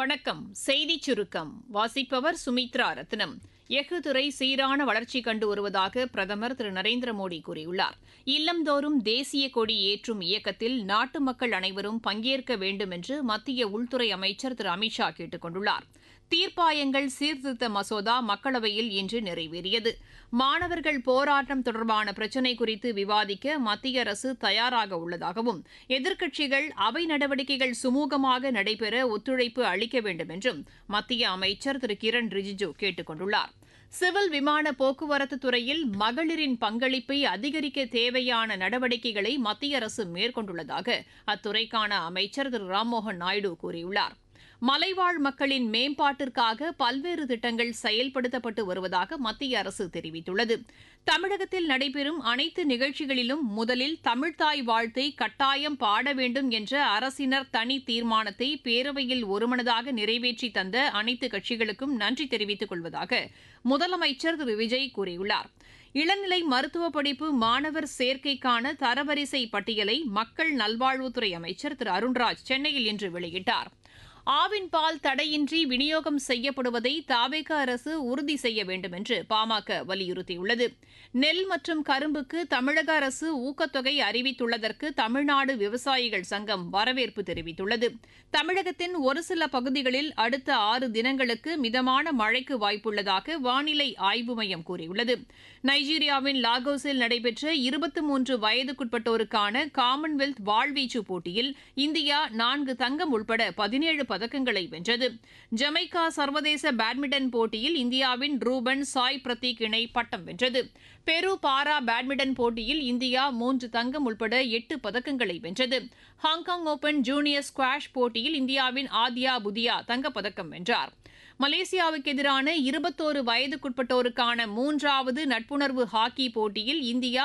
வணக்கம். செய்திச் சுருக்கம் வாசிப்பவர் சுமித்ரா ரத்னம். எஃகு துறை சீரான வளர்ச்சி கண்டு வருவதாக பிரதமர் திரு நரேந்திர மோடி கூறியுள்ளார். இல்லந்தோறும் தேசிய கொடி ஏற்றும் இயக்கத்தில் நாட்டு மக்கள் அனைவரும் பங்கேற்க வேண்டும் என்று மத்திய உள்துறை அமைச்சர் திரு அமித் ஷா கேட்டுக் கொண்டுள்ளார். தீர்ப்பாயங்கள் சீர்திருத்த மசோதா மக்களவையில் இன்று நிறைவேறியது. மாணவர்கள் போராட்டம் தொடர்பான பிரச்சினை குறித்து விவாதிக்க மத்திய அரசு தயாராக உள்ளதாகவும் எதிர்க்கட்சிகள் அவை நடவடிக்கைகள் சுமூகமாக நடைபெற ஒத்துழைப்பு அளிக்க வேண்டும் என்றும் மத்திய அமைச்சர் திரு கிரண் ரிஜிஜு கேட்டுக் கொண்டுள்ளார். சிவில் விமான போக்குவரத்து துறையில் மகளிரின் பங்களிப்பை அதிகரிக்க தேவையான நடவடிக்கைகளை மத்திய அரசு மேற்கொண்டுள்ளதாக அத்துறைக்கான அமைச்சர் திரு ராம்மோகன் நாயுடு கூறியுள்ளார். மலைவாழ் மக்களின் மேம்பாட்டிற்காக பல்வேறு திட்டங்கள் செயல்படுத்தப்பட்டு வருவதாக மத்திய அரசு தெரிவித்துள்ளது. தமிழகத்தில் நடைபெறும் அனைத்து நிகழ்ச்சிகளிலும் முதலில் தமிழ்த்தாய் வாழ்த்தை கட்டாயம் பாட வேண்டும் என்ற அரசினர் தனி தீர்மானத்தை பேரவையில் ஒருமனதாக நிறைவேற்றி தந்த அனைத்து கட்சிகளுக்கும் நன்றி தெரிவித்துக் கொள்வதாக முதலமைச்சர் திரு விஜய் கூறியுள்ளார். இளநிலை மருத்துவ படிப்பு மாணவர் சேர்க்கைக்கான தரவரிசை பட்டியலை மக்கள் நல்வாழ்வுத்துறை அமைச்சர் திரு அருண்ராஜ் சென்னையில் இன்று வெளியிட்டார். ஆவின் பால் தடையின்றி விநியோகம் செய்யப்படுவதை தவேக அரசு உறுதி செய்ய வேண்டும் என்று பாமக வலியுறுத்தியுள்ளது. நெல் மற்றும் கரும்புக்கு தமிழக அரசு ஊக்கத்தொகை அறிவித்துள்ளதற்கு தமிழ்நாடு விவசாயிகள் சங்கம் வரவேற்பு தெரிவித்துள்ளது. தமிழகத்தின் ஒரு சில பகுதிகளில் அடுத்த 6 தினங்களுக்கு மிதமான மழைக்கு வாய்ப்புள்ளதாக வானிலை ஆய்வு மையம் கூறியுள்ளது. நைஜீரியாவின் லாகோஸில் நடைபெற்ற 23 வயதுக்குட்பட்டோருக்கான காமன்வெல்த் வாழ்வீச்சு போட்டியில் இந்தியா 4 தங்கம் உட்பட 17 பதக்கங்களை வென்றது. ஜமைக்கா சர்வதேச பேட்மிண்டன் போட்டியில் இந்தியாவின் ரூபன் சாய் பிரதீக் இணை பட்டம் வென்றது. பெரு பாரா பேட்மிண்டன் போட்டியில் இந்தியா 3 தங்கம் உட்பட 8 பதக்கங்களை வென்றது. ஹாங்காங் ஓபன் ஜூனியர் ஸ்குவாஷ் போட்டியில் இந்தியாவின் ஆத்யா புதியா தங்கப்பதக்கம் வென்றார். மலேசியாவுக்கு எதிரான 21 வயதுக்குட்பட்டோருக்கான 3வது நட்புணர்வு ஹாக்கி போட்டியில் இந்தியா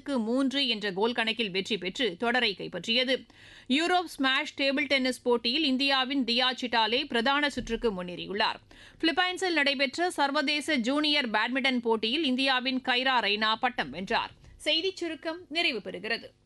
5-3 என்ற கோல் கணக்கில் வெற்றி பெற்று தொடரை கைப்பற்றியது. யூரோப் ஸ்மாஷ் டேபிள் டென்னிஸ் போட்டியில் இந்தியாவின் தியா சிட்டாலே பிரதான சுற்றுக்கு முன்னேறியுள்ளார். பிலிப்பைன்ஸில் நடைபெற்ற சர்வதேச ஜூனியர் பேட்மிண்டன் போட்டியில் இந்தியாவின் கைரா ரெய்னா பட்டம் வென்றார். செய்திச் சுருக்கம் நிறைவு பெறுகிறது.